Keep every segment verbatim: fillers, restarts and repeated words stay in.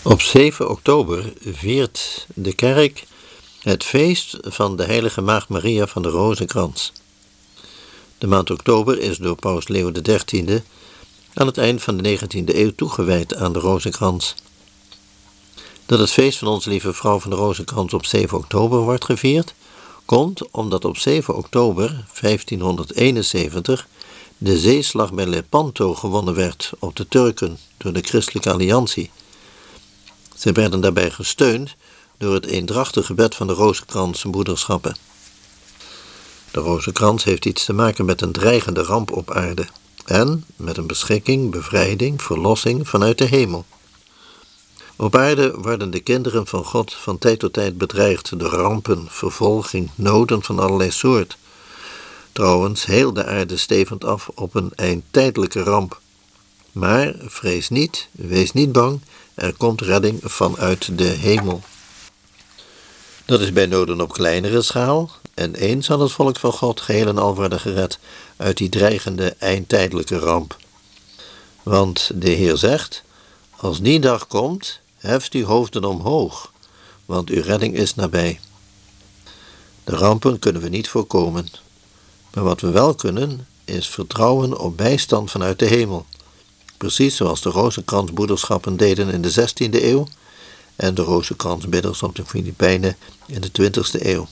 Op zeven oktober viert de kerk het feest van de heilige maagd Maria van de Rozenkrans. De maand oktober is door paus Leo de dertiende aan het eind van de negentiende eeuw toegewijd aan de Rozenkrans. Dat het feest van Onze Lieve Vrouw van de Rozenkrans op zeven oktober wordt gevierd, komt omdat op zeven oktober vijftienhonderdeenenzeventig de zeeslag bij Lepanto gewonnen werd op de Turken door de Christelijke Alliantie. Ze werden daarbij gesteund door het eendrachtig gebed van de Rozenkrans-broederschappen. De Rozenkrans heeft iets te maken met een dreigende ramp op aarde en met een beschikking, bevrijding, verlossing vanuit de hemel. Op aarde worden de kinderen van God van tijd tot tijd bedreigd door rampen, vervolging, noden van allerlei soort. Trouwens, heel de aarde stevend af op een eindtijdelijke ramp. Maar vrees niet, wees niet bang, er komt redding vanuit de hemel. Dat is bij noden op kleinere schaal, en eens zal het volk van God geheel en al worden gered uit die dreigende eindtijdelijke ramp. Want de Heer zegt, als die dag komt, heft uw hoofden omhoog, want uw redding is nabij. De rampen kunnen we niet voorkomen, maar wat we wel kunnen, is vertrouwen op bijstand vanuit de hemel. Precies zoals de Rozenkransbroederschappen deden in de zestiende eeuw en de Rozenkransbidders op de Filipijnen in de twintigste eeuw.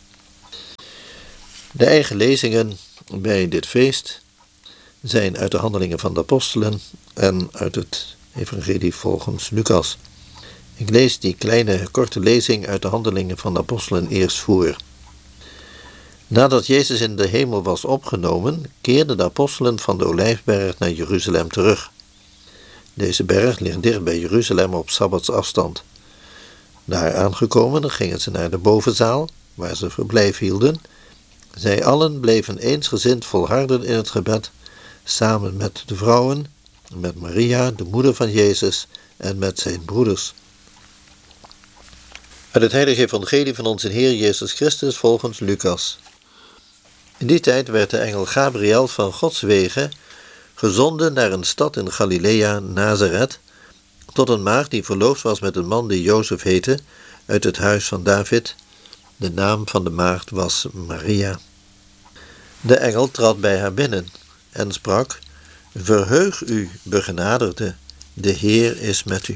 De eigen lezingen bij dit feest zijn uit de Handelingen van de Apostelen en uit het Evangelie volgens Lucas. Ik lees die kleine korte lezing uit de Handelingen van de Apostelen eerst voor. Nadat Jezus in de hemel was opgenomen, keerden de apostelen van de Olijfberg naar Jeruzalem terug. Deze berg ligt dicht bij Jeruzalem op sabbatsafstand. Daar aangekomen gingen ze naar de bovenzaal, waar ze verblijf hielden. Zij allen bleven eensgezind volharden in het gebed, samen met de vrouwen, met Maria, de moeder van Jezus, en met zijn broeders. Uit het heilige evangelie van onze Heer Jezus Christus volgens Lucas. In die tijd werd de engel Gabriel van Gods wegen gezonden naar een stad in Galilea, Nazareth, tot een maagd die verloofd was met een man die Jozef heette, uit het huis van David. De naam van de maagd was Maria. De engel trad bij haar binnen en sprak, verheug u, begenadigde, de Heer is met u.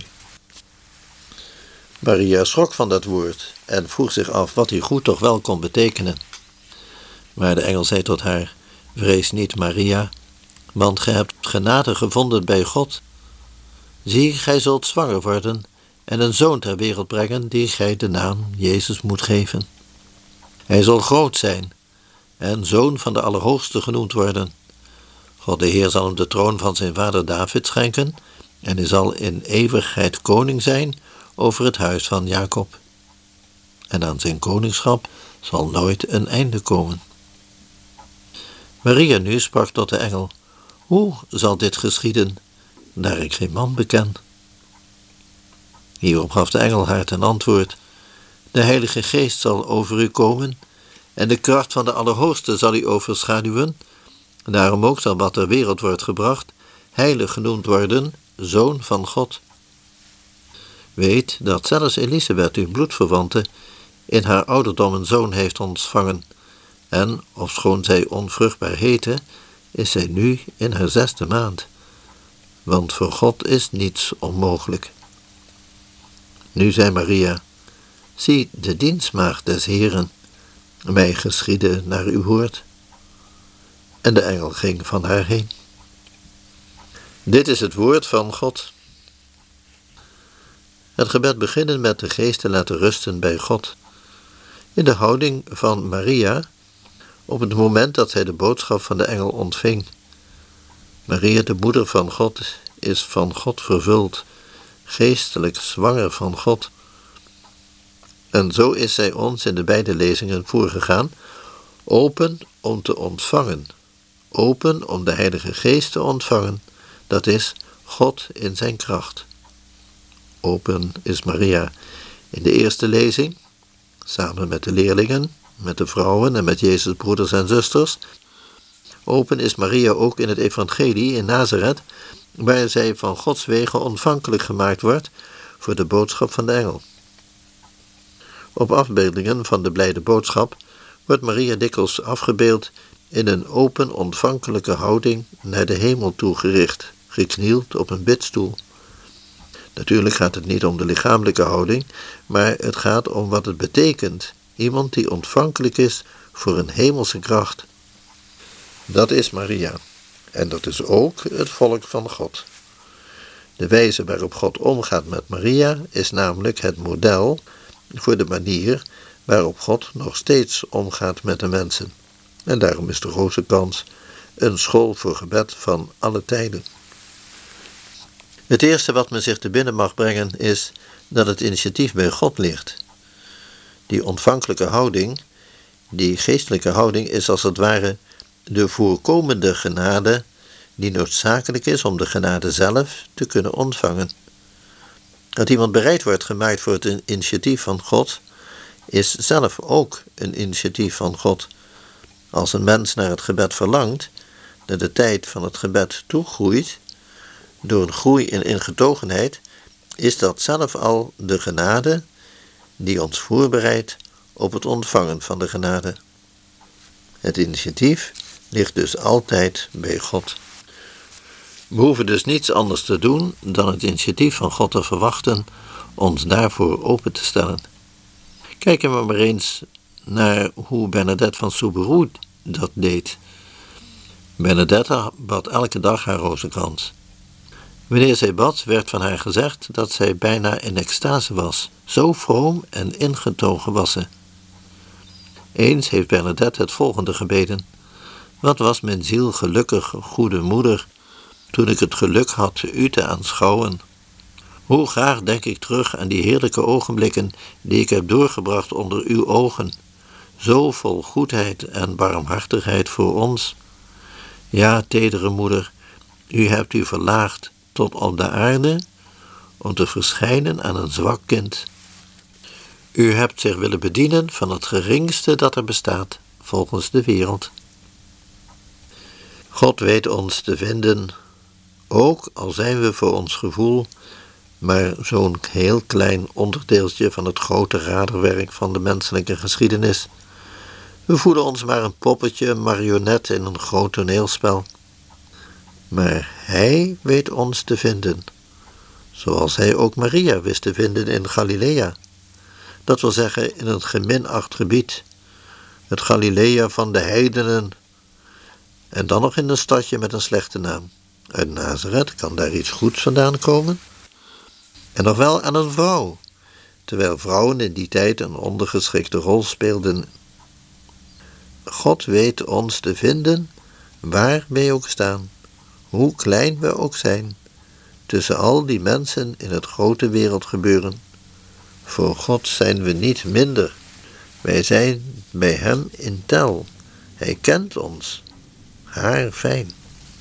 Maria schrok van dat woord en vroeg zich af wat die goed toch wel kon betekenen. Maar de engel zei tot haar, vrees niet, Maria, want gij hebt genade gevonden bij God. Zie, gij zult zwanger worden en een zoon ter wereld brengen, die gij de naam Jezus moet geven. Hij zal groot zijn en zoon van de Allerhoogste genoemd worden. God de Heer zal hem de troon van zijn vader David schenken en hij zal in eeuwigheid koning zijn over het huis van Jacob. En aan zijn koningschap zal nooit een einde komen. Maria nu sprak tot de engel, hoe zal dit geschieden, daar ik geen man beken? Hierop gaf de engel haar ten antwoord, de Heilige Geest zal over u komen en de kracht van de Allerhoogste zal u overschaduwen. Daarom ook zal wat ter wereld wordt gebracht, heilig genoemd worden, zoon van God. Weet dat zelfs Elisabeth, uw bloedverwante, in haar ouderdom een zoon heeft ontvangen. En, ofschoon zij onvruchtbaar heette, is zij nu in haar zesde maand. Want voor God is niets onmogelijk. Nu zei Maria, zie de dienstmaagd des Heeren, mij geschieden naar uw woord. En de engel ging van haar heen. Dit is het woord van God. Het gebed beginnen met de geest te laten rusten bij God. In de houding van Maria, op het moment dat zij de boodschap van de engel ontving. Maria, de moeder van God, is van God vervuld, geestelijk zwanger van God. En zo is zij ons in de beide lezingen voorgegaan, open om te ontvangen, open om de Heilige Geest te ontvangen, dat is God in zijn kracht. Open is Maria in de eerste lezing, samen met de leerlingen, met de vrouwen en met Jezus' broeders en zusters. Open is Maria ook in het evangelie in Nazareth, waar zij van Gods wegen ontvankelijk gemaakt wordt voor de boodschap van de engel. Op afbeeldingen van de blijde boodschap wordt Maria dikwijls afgebeeld in een open ontvankelijke houding naar de hemel toegericht, geknield op een bidstoel. Natuurlijk gaat het niet om de lichamelijke houding, maar het gaat om wat het betekent, iemand die ontvankelijk is voor een hemelse kracht. Dat is Maria, en dat is ook het volk van God. De wijze waarop God omgaat met Maria is namelijk het model voor de manier waarop God nog steeds omgaat met de mensen. En daarom is de Rozenkrans een school voor gebed van alle tijden. Het eerste wat men zich te binnen mag brengen is dat het initiatief bij God ligt. Die ontvankelijke houding, die geestelijke houding is als het ware de voorkomende genade die noodzakelijk is om de genade zelf te kunnen ontvangen. Dat iemand bereid wordt gemaakt voor het initiatief van God, is zelf ook een initiatief van God. Als een mens naar het gebed verlangt, dat de tijd van het gebed toegroeit, door een groei in ingetogenheid, is dat zelf al de genade die ons voorbereidt op het ontvangen van de genade. Het initiatief ligt dus altijd bij God. We hoeven dus niets anders te doen dan het initiatief van God te verwachten, ons daarvoor open te stellen. Kijken we maar eens naar hoe Bernadette van Soubirous dat deed. Bernadette bad elke dag haar rozenkrans. Wanneer zij bad, werd van haar gezegd dat zij bijna in extase was. Zo vroom en ingetogen was ze. Eens heeft Bernadette het volgende gebeden: wat was mijn ziel gelukkig, goede moeder, toen ik het geluk had u te aanschouwen. Hoe graag denk ik terug aan die heerlijke ogenblikken die ik heb doorgebracht onder uw ogen, zo vol goedheid en barmhartigheid voor ons. Ja, tedere moeder, u hebt u verlaagd tot op de aarde om te verschijnen aan een zwak kind. U hebt zich willen bedienen van het geringste dat er bestaat, volgens de wereld. God weet ons te vinden, ook al zijn we voor ons gevoel maar zo'n heel klein onderdeeltje van het grote raderwerk van de menselijke geschiedenis. We voelen ons maar een poppetje, een marionet in een groot toneelspel. Maar Hij weet ons te vinden, zoals Hij ook Maria wist te vinden in Galilea. Dat wil zeggen in een geminacht gebied, het Galilea van de heidenen, en dan nog in een stadje met een slechte naam. Uit Nazareth kan daar iets goeds vandaan komen? En nog wel aan een vrouw, terwijl vrouwen in die tijd een ondergeschikte rol speelden. God weet ons te vinden, waar wij ook staan, hoe klein we ook zijn, tussen al die mensen in het grote wereldgebeuren. Voor God zijn we niet minder. Wij zijn bij Hem in tel. Hij kent ons. Haar fijn.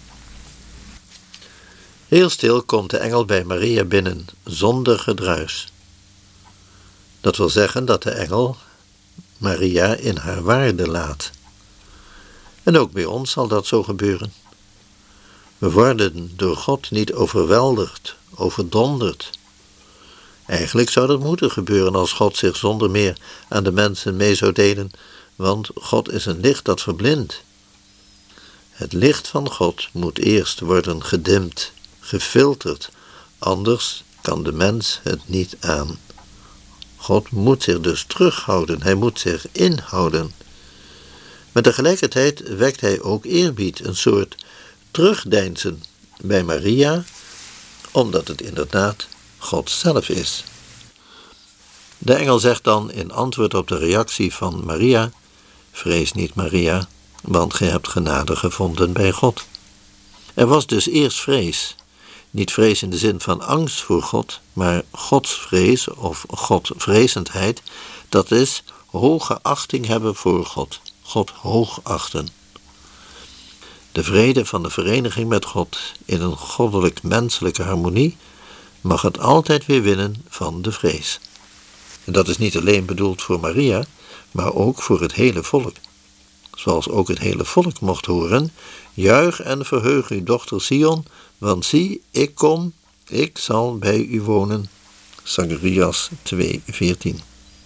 Heel stil komt de engel bij Maria binnen, zonder gedruis. Dat wil zeggen dat de engel Maria in haar waarde laat. En ook bij ons zal dat zo gebeuren. We worden door God niet overweldigd, overdonderd. Eigenlijk zou dat moeten gebeuren als God zich zonder meer aan de mensen mee zou delen, want God is een licht dat verblindt. Het licht van God moet eerst worden gedimd, gefilterd, anders kan de mens het niet aan. God moet zich dus terughouden, hij moet zich inhouden. Maar tegelijkertijd wekt hij ook eerbied, een soort terugdeinzen bij Maria, omdat het inderdaad God zelf is. De engel zegt dan in antwoord op de reactie van Maria: vrees niet, Maria, want gij hebt genade gevonden bij God. Er was dus eerst vrees. Niet vrees in de zin van angst voor God, maar godsvrees of godvrezendheid, dat is hoge achting hebben voor God, God hoog achten. De vrede van de vereniging met God in een goddelijk-menselijke harmonie mag het altijd weer winnen van de vrees. En dat is niet alleen bedoeld voor Maria, maar ook voor het hele volk. Zoals ook het hele volk mocht horen: juich en verheug u, dochter Sion, want zie, ik kom, ik zal bij u wonen. Zacharias twee veertien.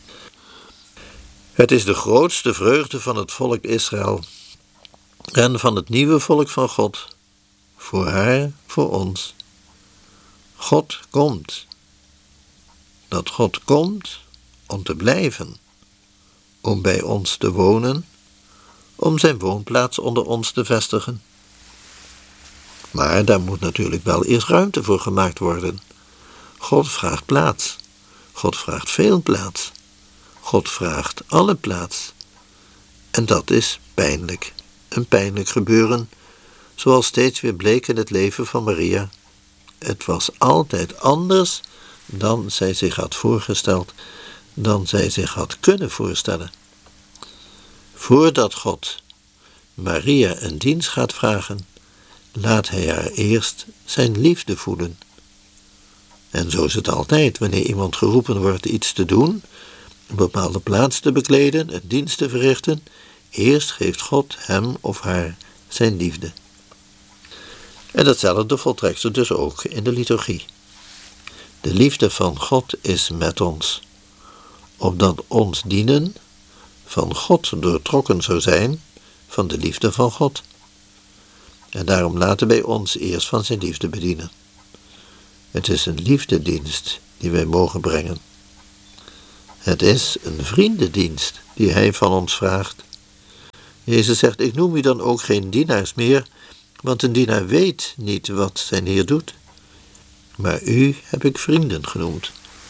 Het is de grootste vreugde van het volk Israël en van het nieuwe volk van God, voor haar, voor ons. God komt. Dat God komt om te blijven, om bij ons te wonen, om zijn woonplaats onder ons te vestigen. Maar daar moet natuurlijk wel eerst ruimte voor gemaakt worden. God vraagt plaats. God vraagt veel plaats. God vraagt alle plaats. En dat is pijnlijk. Een pijnlijk gebeuren, zoals steeds weer bleek in het leven van Maria. Het was altijd anders dan zij zich had voorgesteld, dan zij zich had kunnen voorstellen. Voordat God Maria een dienst gaat vragen, laat hij haar eerst zijn liefde voelen. En zo is het altijd, wanneer iemand geroepen wordt iets te doen, een bepaalde plaats te bekleden, een dienst te verrichten, eerst geeft God hem of haar zijn liefde. En datzelfde voltrekt zich dus ook in de liturgie. De liefde van God is met ons, opdat ons dienen van God doortrokken zou zijn van de liefde van God. En daarom laten wij ons eerst van zijn liefde bedienen. Het is een liefdedienst die wij mogen brengen. Het is een vriendendienst die hij van ons vraagt. Jezus zegt, ik noem u dan ook geen dienaars meer, want een dienaar weet niet wat zijn Heer doet. Maar u heb ik vrienden genoemd.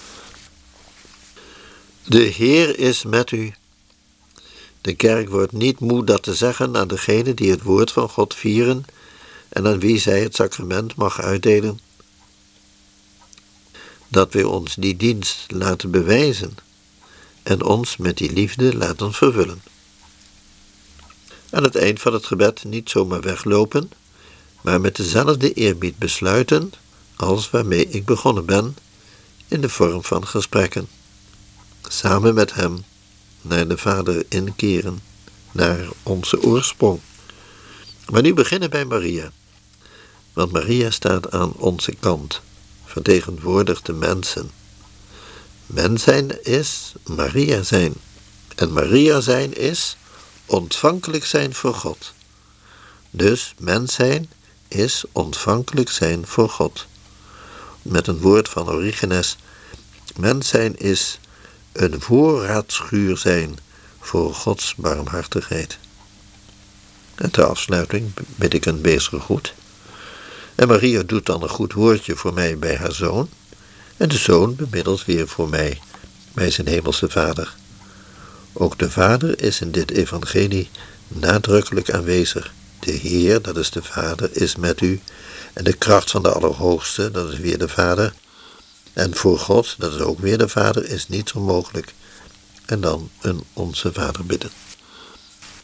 De Heer is met u. De kerk wordt niet moe dat te zeggen aan degenen die het woord van God vieren en aan wie zij het sacrament mag uitdelen. Dat wij ons die dienst laten bewijzen en ons met die liefde laten vervullen. Aan het eind van het gebed niet zomaar weglopen, maar met dezelfde eerbied besluiten als waarmee ik begonnen ben, in de vorm van gesprekken. Samen met hem naar de Vader inkeren, naar onze oorsprong. Maar nu beginnen bij Maria, want Maria staat aan onze kant, vertegenwoordigt de mensen. Mens zijn is Maria zijn, en Maria zijn is ontvankelijk zijn voor God. Dus mens zijn is ontvankelijk zijn voor God. Met een woord van Origenes, mens zijn is een voorraadschuur zijn voor Gods barmhartigheid. En ter afsluiting bid ik een wezen goed. En Maria doet dan een goed woordje voor mij bij haar zoon, en de zoon bemiddelt weer voor mij bij zijn hemelse Vader. Ook de Vader is in dit evangelie nadrukkelijk aanwezig. De Heer, dat is de Vader, is met u, en de kracht van de Allerhoogste, dat is weer de Vader. En voor God, dat is ook weer de Vader, is niets onmogelijk. En dan een Onze Vader bidden.